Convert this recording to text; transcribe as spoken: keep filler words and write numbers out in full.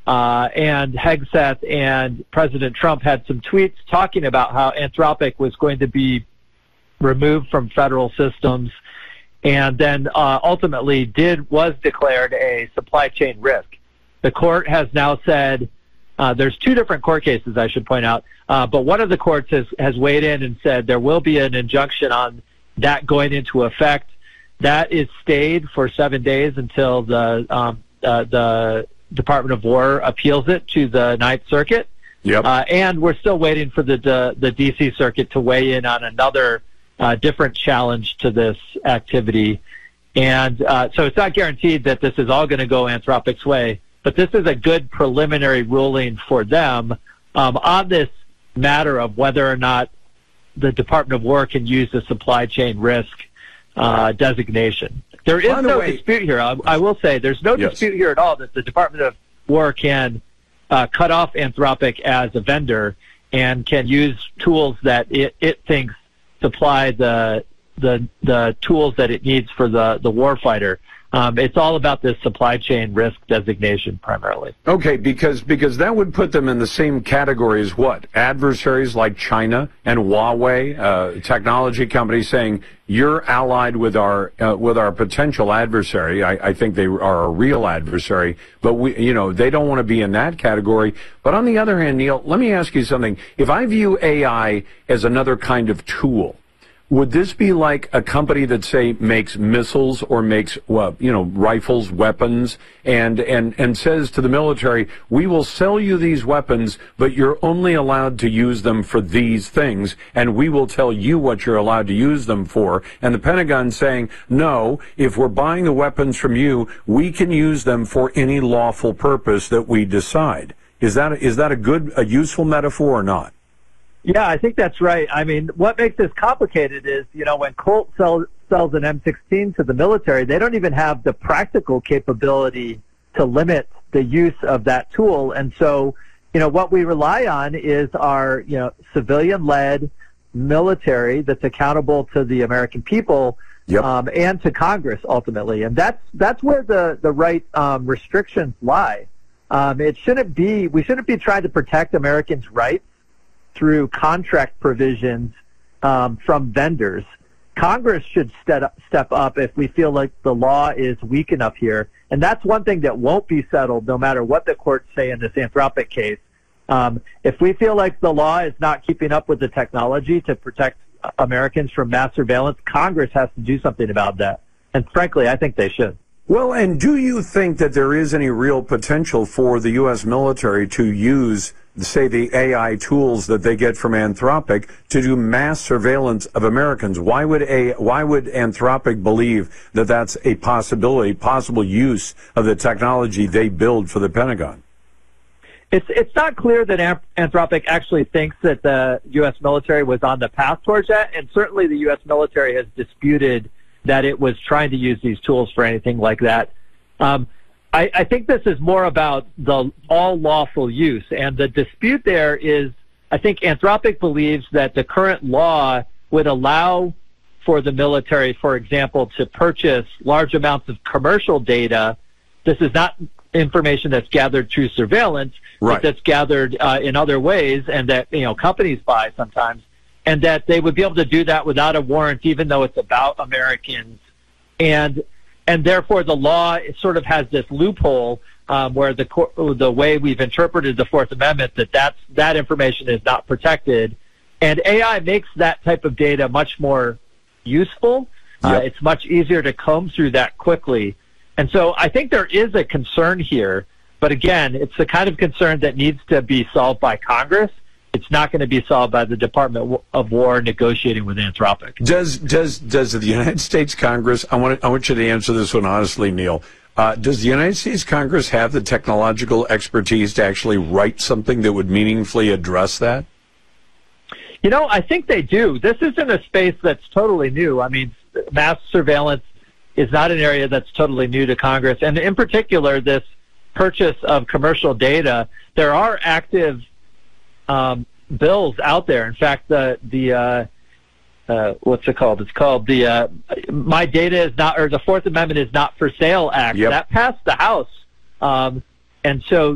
Uh, and Hegseth and President Trump had some tweets talking about how Anthropic was going to be removed from federal systems, and then uh, ultimately did was declared a supply chain risk. The court has now said, uh, there's two different court cases, I should point out, uh, but one of the courts has, has weighed in and said there will be an injunction on that going into effect. That is stayed for seven days until the um, uh, the Department of War appeals it to the Ninth Circuit. Yep. Uh, and we're still waiting for the, the, the D C Circuit to weigh in on another uh, different challenge to this activity. And uh, so it's not guaranteed that this is all going to go Anthropic's way, but this is a good preliminary ruling for them um, on this matter of whether or not the Department of War can use the supply chain risk uh, designation. There is no way, dispute here. I, I will say there's no yes. dispute here at all that the Department of War can uh, cut off Anthropic as a vendor and can use tools that it, it thinks supply the the the tools that it needs for the the warfighter. Um, it's all about this supply chain risk designation primarily. Okay, because because that would put them in the same category as what? Adversaries like China and Huawei, uh, technology companies saying you're allied with our uh, with our potential adversary. I, I think they are a real adversary, but we, you know, they don't want to be in that category. But on the other hand, Neil, let me ask you something. If I view A I as another kind of tool, would this be like a company that, say, makes missiles or makes, well, you know, rifles, weapons, and, and, and says to the military, we will sell you these weapons, but you're only allowed to use them for these things, and we will tell you what you're allowed to use them for. And the Pentagon saying, no, if we're buying the weapons from you, we can use them for any lawful purpose that we decide. Is that, is that a good, a useful metaphor or not? Yeah, I think that's right. I mean, what makes this complicated is, you know, when Colt sells, sells an M sixteen to the military, they don't even have the practical capability to limit the use of that tool. And so, you know, what we rely on is our, you know, civilian-led military that's accountable to the American people yep. um, and to Congress ultimately. And that's that's where the, the right um, restrictions lie. Um, it shouldn't be, we shouldn't be trying to protect Americans' rights through contract provisions um, from vendors. Congress should step, step up if we feel like the law is weak enough here. And that's one thing that won't be settled no matter what the courts say in this Anthropic case. Um, if we feel like the law is not keeping up with the technology to protect Americans from mass surveillance, Congress has to do something about that. And frankly, I think they should. Well, and do you think that there is any real potential for the U S military to use, say, the A I tools that they get from Anthropic to do mass surveillance of Americans? Why would a why would Anthropic believe that that's a possibility, possible use of the technology they build for the Pentagon? It's it's not clear that Anthropic actually thinks that the U S military was on the path towards that, and certainly the U S military has disputed that it was trying to use these tools for anything like that. Um, I, I think this is more about the all lawful use, and the dispute there is, I think Anthropic believes that the current law would allow for the military, for example, to purchase large amounts of commercial data. This is not information that's gathered through surveillance, right, but that's gathered uh, in other ways, and that, you know, companies buy sometimes, and that they would be able to do that without a warrant, even though it's about Americans. And and therefore the law sort of has this loophole um, where the the way we've interpreted the Fourth Amendment, that that's, that information is not protected. And A I makes that type of data much more useful. Yep. Uh, it's much easier to comb through that quickly. And so I think there is a concern here, but again, it's the kind of concern that needs to be solved by Congress. It's not going to be solved by the Department of War negotiating with Anthropic. Does does does the United States Congress? I want I want you to answer this one honestly, Neil. Uh, does the United States Congress have the technological expertise to actually write something that would meaningfully address that? You know, I think they do. This isn't a space that's totally new. I mean, mass surveillance is not an area that's totally new to Congress, and in particular, this purchase of commercial data. There are active Um, bills out there. In fact, the the uh, uh, what's it called? It's called the uh, My Data is Not, or the Fourth Amendment is Not for Sale Act. Yep. That passed the House, um, and so